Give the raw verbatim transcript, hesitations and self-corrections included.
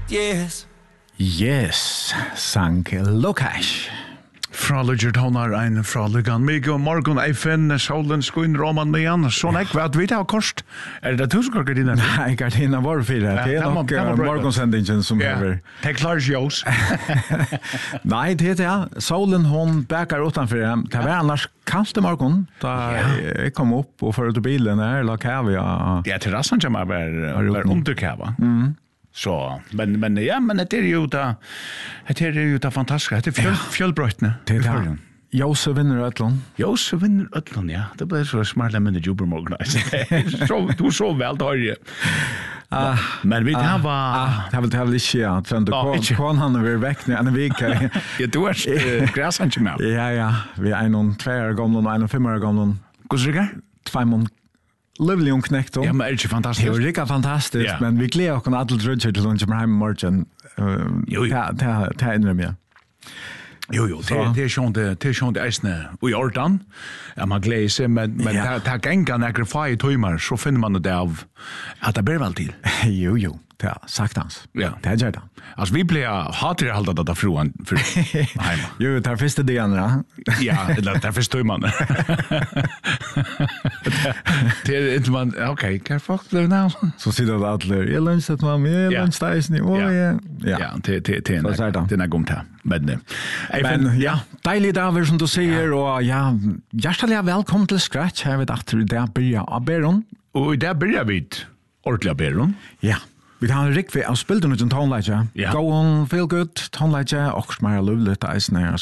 Yes. Yes, sang Lokash. Fraliger tonar ein fraligan mig og morgon ei finn solen skoin roman med an sån ek vad vi har kost er det tusen gardiner Nei, gardiner var fire. Det er nok morgonsendingen som hever. Det er klart ljós. Nei, det er det. Solen hon bækar utanfor dem. Det var annars kallt i morgon da jeg kom opp og førte bilen her, la kavia. Ja, terrassen kommer var var under kava. Mm. Så men men ja, men det är ju det det är ju det fantastiska. Det är fjöl fjällbrötne. Det är Jose vinner Ötlund. Jose vinner Ötlund, ja. Det blir så smart med det Jubermorgon. Så du så väl då ju. Ah, men vi tar va det vill det vill inte ja, sen då kon han över veck när en vecka. Ja, du är gräsan till mig. Ja, ja. Vi är någon två år gamla och en fem år gamla. Hur ska det? Två mån Lovely ung knekt. Ja, men det är fantastiskt. Det är riktigt fantastiskt, yeah. Men vi gleder oss alla drudger till lunch med hem i morgon. Jo, jo. Det är inne med. Jo, jo, det det är schon det det är schon det ärsne. Och ordan. Ja, man gläder sig men men det tar gänga några five timmar så finner man det av att det blir väl till. Jo, jo. Ja, saktans. Ja. Det är det. Alltså vi blir hatar det hålla det från för hemma. Jo, det första det andra. Ja, det där förstår man. Det är inte man okej, kan fuck det nu. Så sitter det alla. Jag lunchar med mig, lunch där ni. Oh ja. Ja, det det det det är gomt här. Men men ja, deilig dagar som du säger och ja, hjärtligt välkommen till Scratch. Jag vet att det där börjar Aberon. Och där börjar vi ordentligt Aberon. Ja. Vi har en riktig av spillet ut en tonelager. Go on, feel good, tonelager, och smär lovligt, det är